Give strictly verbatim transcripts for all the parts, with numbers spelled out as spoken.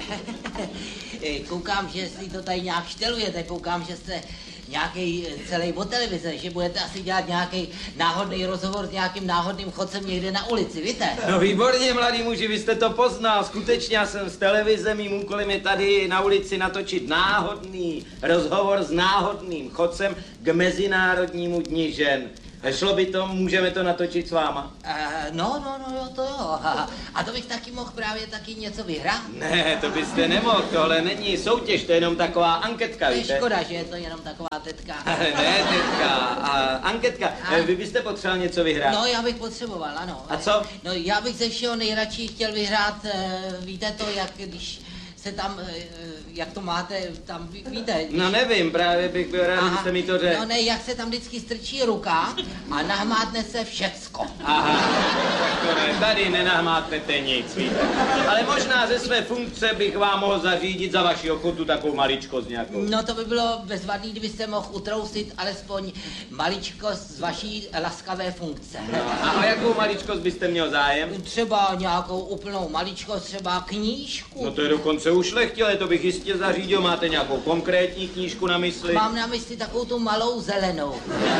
Koukám, že si to tady nějak štelujete, koukám, že jste nějaký celý o televize, že budete asi dělat nějaký náhodný rozhovor s nějakým náhodným chodcem někde na ulici, víte? No výborně, mladý muži, vy jste to poznal. Skutečně já jsem z televize, mým úkolem je tady na ulici natočit náhodný rozhovor s náhodným chodcem k Mezinárodnímu dni žen. Šlo by to, můžeme to natočit s váma? Uh, no, no, no, jo, to jo. A to bych taky mohl právě taky něco vyhrát? Ne, to byste nemohl, tohle není soutěž, to je jenom taková anketka, víte? To je škoda, že je to jenom taková tetka. Ne, tetka, a anketka. A... Vy byste potřeboval něco vyhrát? No, já bych potřeboval, ano. A co? No, já bych ze všeho nejradši chtěl vyhrát, víte to, jak když se tam, jak to máte, tam, víte? Když... No nevím, právě bych byl rád, že jste mi to řekl. No ne, jak se tam vždycky strčí ruka a nahmátne se všecko. Aha, tak to ne, tady nenahmátnete nic, víte. Ale možná ze své funkce bych vám mohl zařídit za vaši ochotu takovou maličkost nějakou. No to by bylo bezvadný, kdybyste mohl utrousit alespoň maličkost z vaší laskavé funkce. No, a o jakou maličkost byste měl zájem? Třeba nějakou úplnou maličkost, třeba knížku. No to je dokonce ušlechtilé, to bych jistě zařídil. Máte nějakou konkrétní knížku na mysli? Mám na mysli takovou tu malou zelenou.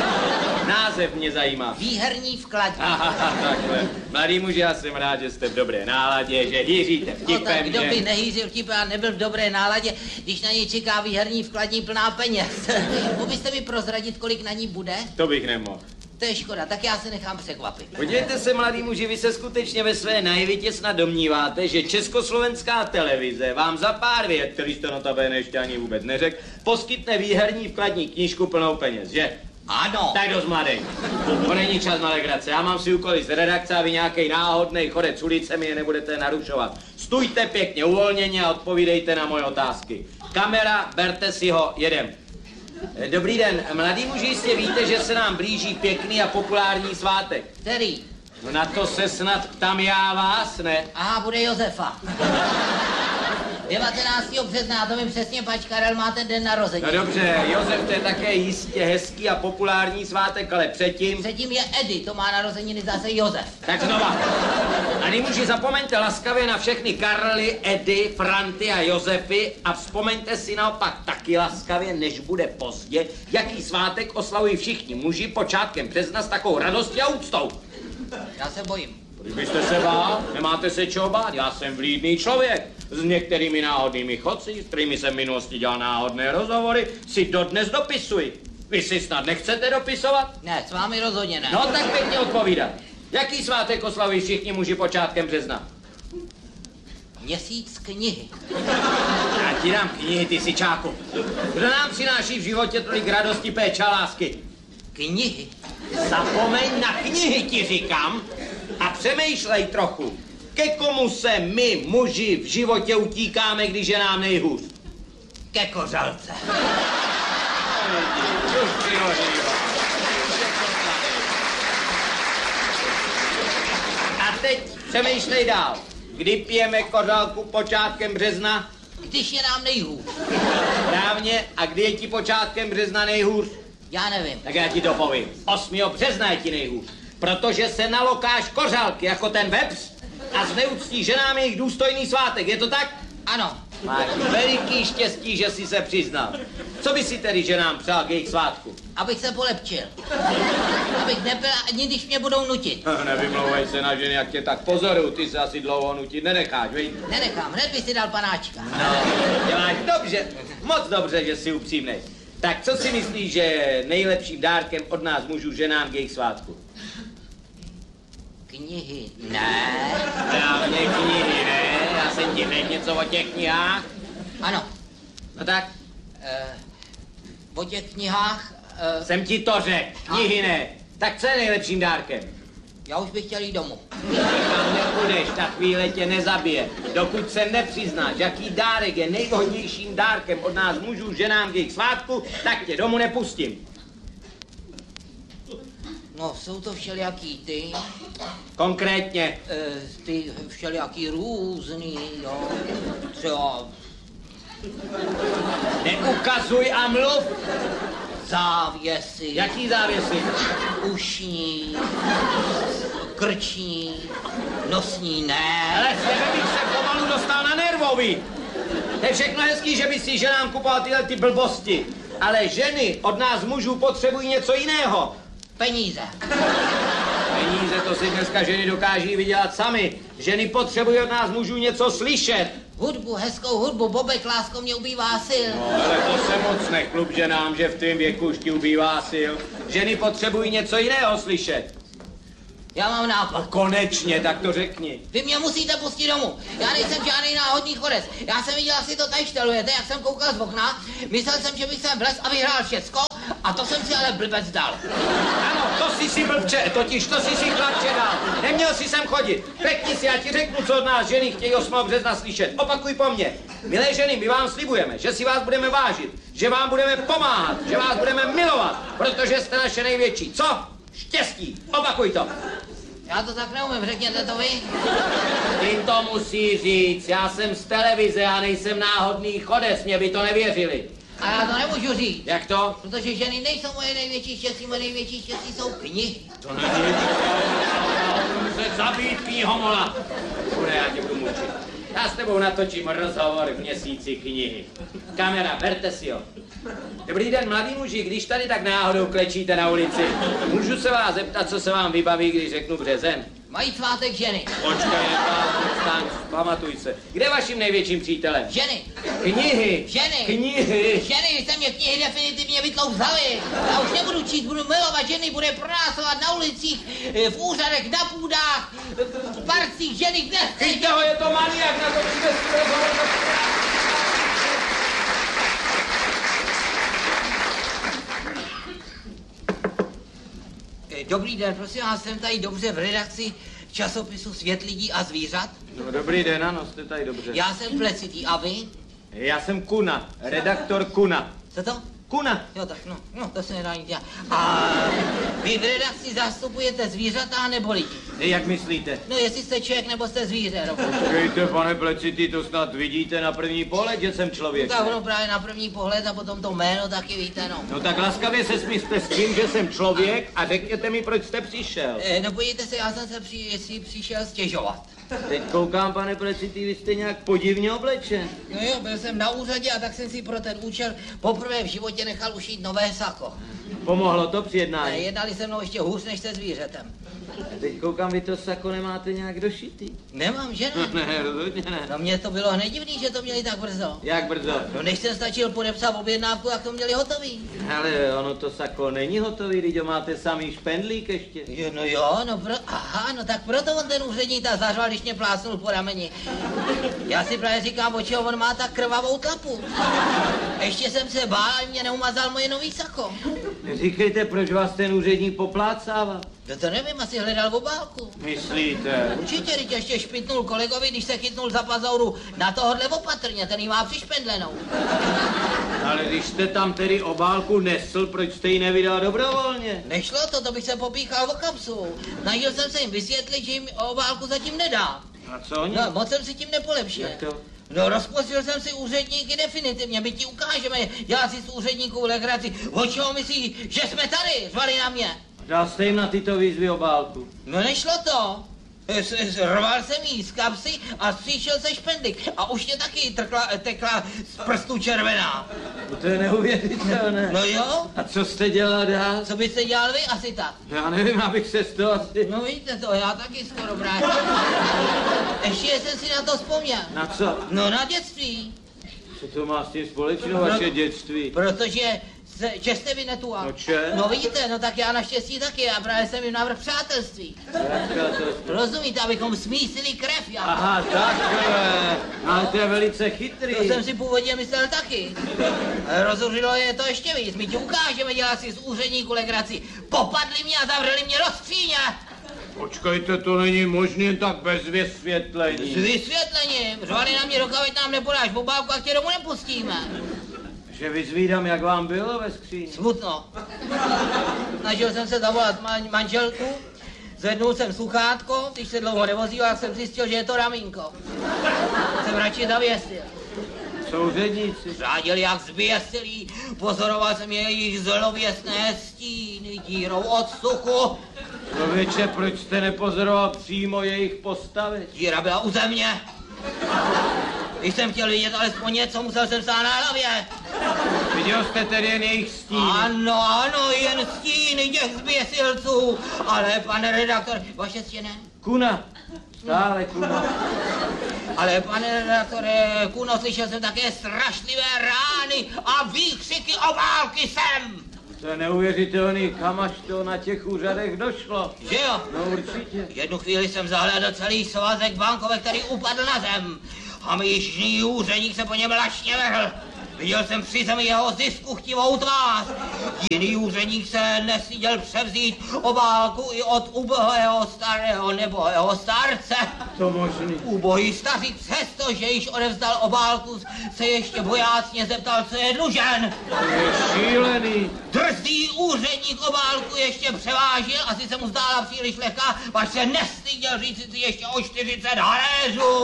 Název mě zajímá. Výherní vkladní. Aha, takhle. Mladý muži, já jsem rád, že jste v dobré náladě, že hýříte vtipem, no tak kdo že... by nehýřil vtipem a nebyl v dobré náladě, když na něj čeká výherní vkladní plná peněz. Mohl byste mi prozradit, kolik na ní bude? To bych nemohl. To je škoda, tak já se nechám překvapit. Podívejte se, mladý muži, vy se skutečně ve své naivitě snad domníváte, že československá televize vám za pár vět, který jste notabene ještě ani vůbec neřekl, poskytne výherní vkladní knížku plnou peněz, že? Ano. Tak dost, mladej. To není čas na legrace. Já mám si úkoly z redakce a vy nějaký náhodnej chodec ulice mi je nebudete narušovat. Stůjte pěkně uvolněně a odpovídejte na moje otázky. Kamera, berte si ho, jedem. Dobrý den, mladý muži, jistě víte, že se nám blíží pěkný a populární svátek. Který? No na to se snad ptám já vás, ne? Aha, bude Josefa. devatenáctého března, to mi přesně pač Karel má ten den narozeniny. No dobře, Josef, to je také jistě hezký a populární svátek, ale předtím... Předtím je Edy, to má narozeniny zase Josef. Tak znova. A nemůže zapomeňte laskavě na všechny Karly, Edy, Franty a Josefy a vzpomeňte si naopak taky laskavě, než bude pozdě, jaký svátek oslavují všichni muži počátkem března s takovou radostí a úctou. Já se bojím. Kdybyste se bál, nemáte se čeho bát, já jsem vlídný člověk. S některými náhodnými chodci, s kterými jsem v minulosti dělal náhodné rozhovory, si dodnes dopisuji. Vy si snad nechcete dopisovat? Ne, s vámi rozhodně ne. No tak pěkně odpovídat. Jaký svátek oslavují všichni muži počátkem března? Měsíc knihy. Já ti dám knihy, ty sičáku. Kdo nám přináší v životě tolik radosti, péče a lásky? Knihy. Zapomeň na knihy, ti říkám, a přemýšlej trochu. Ke komu se my, muži, v životě utíkáme, když je nám nejhůř? Ke kořalce. A teď přemýšlej dál. Kdy pijeme kořalku počátkem března? Když je nám nejhůř. Správně. A kdy je ti počátkem března nejhůř? Já nevím. Tak já ti to povím. osmého března je ti nejhůř. Protože se nalokáš kořálky jako ten vepř a zneuctíš ženám jejich důstojný svátek. Je to tak? Ano. Máš veliký štěstí, že jsi se přiznal. Co by si tedy ženám přál k jejich svátku? Abych se polepčil. Abych nebyl ani když mě budou nutit. Nevymlouvej se na ženy, jak tě tak pozoruju. Ty se asi dlouho nutit nenecháš, víš? Nenechám, hned by si dal panáčka. No, děláš dobře. Moc dobře, že jsi upřímnej. Tak co si myslíš, že je nejlepším dárkem od nás mužů ženám k jejich svátku? Knihy, ne. Správně knihy, ne? Já jsem ti řekl něco o těch knihách. Ano. No tak? Uh, o těch knihách... Uh, jsem ti to řekl, knihy ne. Tak co je nejlepším dárkem? Já už bych chtěl jít domů. Tam nepůjdeš, ta chvíle tě nezabije. Dokud se nepřiznáš, jaký dárek je nejvhodnějším dárkem od nás mužů ženám k jejich svátku, tak tě domů nepustím. No, jsou to všelijaký ty... Konkrétně? E, ty všelijaký různý, jo. Třeba... Neukazuj a mluv! Závěsy. Jaký závěsy? Ušní, krční, nosní, ne. Ale sebe bych se pomalu dostal na nervový. To je všechno hezký, že by si ženám kupoval tyhle ty blbosti. Ale ženy od nás mužů potřebují něco jiného. Peníze. Peníze, to si dneska ženy dokáží vydělat sami. Ženy potřebují od nás mužů něco slyšet. Hudbu, hezkou hudbu, Bobek, lásko, mě ubývá sil. No, ale to se moc nechlup ženám, že v tvém věku už ti ubývá sil. Ženy potřebují něco jiného slyšet. Já mám nápad. Konečně, tak to řekni. Vy mě musíte pustit domů. Já nejsem žádný náhodný chodec. Já jsem viděl, asi to tady štelujete, jak jsem koukal z okna. Myslel jsem, že bych sem vlez a vyhrál všecko. A to jsem si ale blbec dal. Ano, to jsi si blbče, totiž to jsi si chlapče dal. Neměl jsi sem chodit. Pěkni si, já ti řeknu, co od nás ženy chtějí osmého března slyšet. Opakuj po mně. Milé ženy, my vám slibujeme, že si vás budeme vážit, že vám budeme pomáhat, že vás budeme milovat, protože jste naše největší. Co? Štěstí. Opakuj to. Já to tak neumím, řekněte to vy. Ty to musí říct, já jsem z televize, já nejsem náhodný chodec, mě by to nevěřili. A já to nemůžu říct. Jak to? Protože ženy nejsou moje největší štěstí, moje největší štěstí jsou knihy. To není. Se zabít tvýho mola. Bude, já tě budu mučit. Já s tebou natočím rozhovor v měsíci knihy. Kamera, berte si ho. Dobrý den, mladý muži, když tady tak náhodou klečíte na ulici, můžu se vás zeptat, co se vám vybaví, když řeknu březen? Mají svátek ženy. Počkej, stán, pamatuj se. Kde je vaším největším přítelem? Ženy. Knihy. Ženy. Knihy. Ženy, jste mě knihy definitivně vytlou z hlavy. Já už nebudu číst, budu milovat ženy, bude pronásledovat na ulicích, v úřadech, na půdách, v parcích, ženy, kde chci. Chyťte ho, je to maniak, na to přijde s rozhovor. Dobrý den, prosím vás, jsem tady dobře v redakci časopisu Svět lidí a zvířat. No, dobrý den, ano, jste tady dobře. Já jsem Plecitý, a vy? Já jsem Kuna, redaktor Kuna. Co to? Kuna. Jo, tak no, no to se nedá nic dělat. A vy v redakci zastupujete zvířata nebo lidi? Jak myslíte? No, jestli jste člověk nebo jste zvíře, no. Počkejte, pane Plecitý, to snad vidíte na první pohled, že jsem člověk. No, tak ono právě na první pohled a potom to jméno taky víte, no. No tak laskavě se smíste s tím, že jsem člověk a řekněte mi, proč jste přišel. E, no podívejte se, já jsem se při, jestli přišel stěžovat. Teď koukám, pane Plecitý, vy jste nějak podivně oblečen. No jo, byl jsem na úřadě a tak jsem si pro ten účel poprvé v životě nechal ušít nové sako. Pomohlo to při Ne, jednání? jednali se mnou ještě hůř než se zvířetem. Teď koukám, vy to sako nemáte nějak došitý. Nemám, že ne? Ne, rozhodně ne. No mně to bylo hned divný, že to měli tak brzo. Jak brzo? No než jsem stačil podepsat objednávku, tak to měli hotový. Ale ono to sako není hotový, když ho máte samý špendlík ještě. Jo, no jo, no pro, aha, no tak proto on ten úředník tak zařval, když mě plásnul po rameni. Já si právě říkám, o čeho on má tak krvavou tlapu. Ještě jsem se bál, aby mě neumazal moje nový sako. Říkejte, proč vás ten úředník poplácával? No to nevím, asi hledal obálku. Myslíte? Určitě, teď ještě špitnul kolegovi, když se chytnul za pazouru na tohodle opatrně, ten jí má přišpendlenou. Ale když jste tam tedy obálku nesl, proč jste ji nevydal dobrovolně? Nešlo to, to bych se popíchal o kapsu. Snažil jsem se jim vysvětlit, že jim obálku zatím nedá. A co oni? No, moc jsem si tím nepolepšil. Jak to? No, rozpostil jsem si úředníky definitivně, my ti ukážeme, dělat si z úředníků legraci. O čeho myslí, že jsme tady, řvali na mě. Dal jste jim na tyto výzvy obálku. No, nešlo to. Rval jsem jí z kapsy a stříšil se špendlik. A už mě taky trkla, tekla z prstu červená. To je neuvěřitelné. No jo? A co jste dělal dál? Co byste dělal vy? Asi tak. Já nevím, abych se z toho asi... No vidíte to, já taky skoro právě. Ještě jsem si na to vzpomněl. Na co? No na dětství. Co to má s tím společného, vaše dětství? Protože se, že jste vynetual. No če? No vidíte, no tak já naštěstí taky, já právě jsem jim návrh přátelství. Jak to? Rozumíte, abychom smísili krev, já. Aha, takhle. Ale to je velice chytrý. To jsem si původně myslel taky. Ale rozhořilo je to ještě víc, my ti ukážeme dělat si z úředníku legraci. Popadli mě a zavřeli mě do skříně. Počkejte, to není možné tak bez vysvětlení. S vysvětlením, řvali na mě, dokud nám nepodáš obálku a tě domů nepustíme. Že vyzvídám, jak vám bylo ve skříni. Smutno. Snažil jsem se zavolat man- manželku, zvednul jsem sluchátko, když se dlouho nevozil, tak jsem zjistil, že je to ramínko. Jsem radši zavěsil. Souředníci. Řádili jak zběsilí, pozoroval jsem jejich zlověstné stíny dírou od suchu. Člověče, proč jste nepozoroval přímo jejich postavy? Díra byla u země. Když jsem chtěl vidět alespoň něco, musel jsem stát na hlavě. Viděl jste tedy jen jejich stín? Ano, ano, jen stíny těch zběsilců. Ale, pane redaktor, vaše stěny? Kuna. Stále kuna. Ale, pane redaktore, Kuno, slyšel jsem také strašlivé rány a výkřiky obálky sem. To je neuvěřitelný, kam až to na těch úřadech došlo. Že jo? No určitě. Jednu chvíli jsem zahlédl celý svazek bankovek, který upadl na zem. A místní úředník se po něm lašně vrhl. Viděl jsem při zemi jeho zisku chtivou tvář. Jiný úředník se nestyděl převzít obálku i od ubohého starého nebohého starce. To možný. Ubohý stařík přesto, že již odevzdal obálku, se ještě bojácně zeptal, co je dlužen. To je šílený. Drzý úředník obálku ještě převážil, asi se mu zdála příliš lehká, až se nestyděl říct si ještě o čtyřicet haléřů.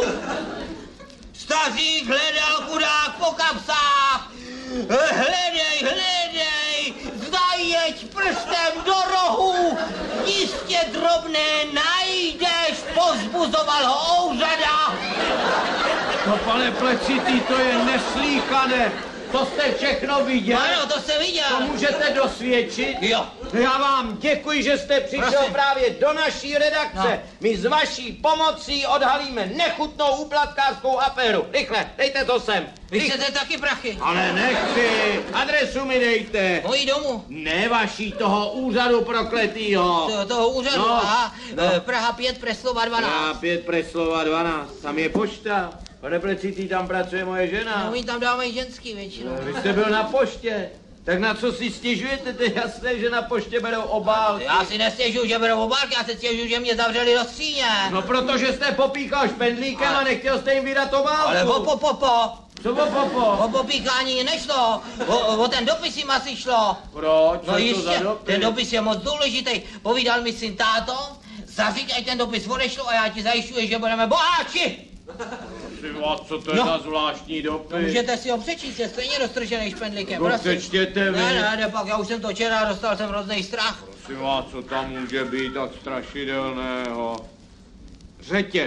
Stařík hledal chudák po kapsách. Hledej, hledej, zajeď prstem do rohu, jistě drobné najdeš, povzbuzoval ho Ouřada. No pane Plecitý, to je neslýchané. To jste všechno viděl? Ano, to jsem viděl. To můžete dosvědčit? Jo. Já vám děkuji, že jste přišel Prosím. právě do naší redakce. No. My s vaší pomocí odhalíme nechutnou úplatkářskou aféru. Rychle, dejte to sem. Vy Rychle. chcete taky prachy? Ale nechci. Adresu mi dejte. Mojí domů. Ne vaší, toho úřadu prokletýho. To, toho úřadu. No, Aha, no. eh, Praha pět, Preslova dvanáct. Já pět Preslova dvanáct. Tam je pošta. Pane Plecitý, tam pracuje moje žena. No, oni tam dávají ženský většinou. Vy jste byl na poště. Tak na co si stěžujete? To je jasné, že na poště berou obálky. Já si nestěžuju, že berou obálky, já se stěžuju, že mě zavřeli do skříně. No protože jste popíchal špendlíkem Ale- a nechtěl jste jim vydat obálku. Ale po, po, po, po. Co po, po, po? O popíkání nešlo, o, o ten dopis jim asi šlo. Proč? No Co jistě, to za dopis? ten dopis je moc důležitý. Povídal mi syn táto, zaříď, ať ten dopis odešlo a já ti zajišťuji, že budeme boháči. Prosím vás, co to je No. za zvláštní dopis? Můžete si ho přečíst, je stejně roztržený špendlíkem. No prosím. přečtěte vy. Ne, ne, ne, pak já už jsem to četl a dostal jsem hrozný strach. Prosím vás, co tam může být tak strašidelného? Řetěz.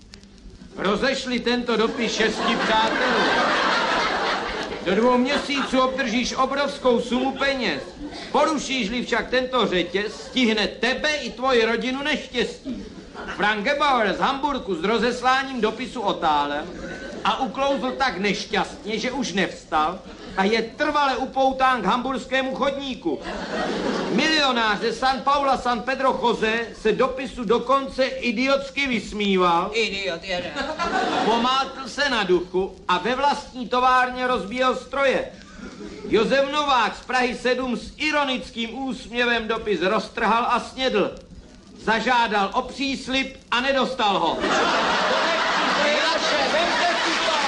Rozešli tento dopis šesti přátelů. Do dvou měsíců obdržíš obrovskou sumu peněz. Porušíš-li však tento řetěz, stihne tebe i tvoji rodinu neštěstí. Frank Gebauer z Hamburku s rozesláním dopisu otálel a uklouzl tak nešťastně, že už nevstal a je trvale upoután k hamburskému chodníku. Milionář ze San Paula San Pedro Jose se dopisu dokonce idiotsky vysmíval, Idiot jeden. pomátl se na duchu a ve vlastní továrně rozbíjel stroje. Josef Novák z Prahy sedm s ironickým úsměvem dopis roztrhal a snědl. Zažádal o příslib a nedostal ho. To je naše, vemte si to!